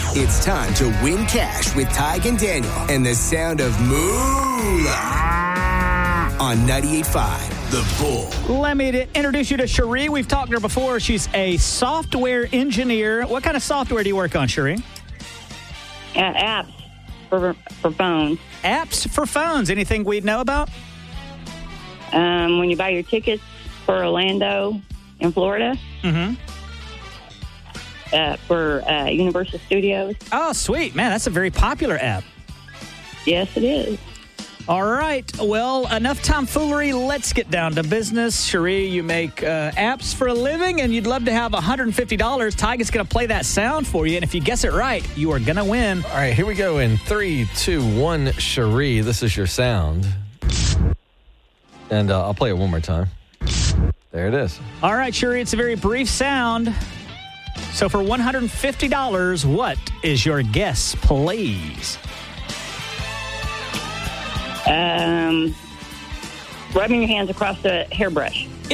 It's time to win cash with Tig and Daniel and the sound of moolah on 98.5 The Bull. Let me introduce you to Cherie. We've talked to her before. She's a software engineer. What kind of software do you work on, Cherie? Apps for phones. Apps for phones. Anything we'd know about? When you buy your tickets for Orlando in Florida. Mm-hmm. For Universal Studios. Oh, sweet. Man, that's a very popular app. Yes, it is. All right. Well, enough tomfoolery. Let's get down to business. Cherie, you make apps for a living, and you'd love to have $150. Tig is going to play that sound for you, and if you guess it right, you are going to win. All right, here we go in 3, 2, 1. Cherie, this is your sound. And I'll play it one more time. There it is. All right, Cherie, it's a very brief sound. So for $150, what is your guess, please? Rubbing your hands across the hairbrush.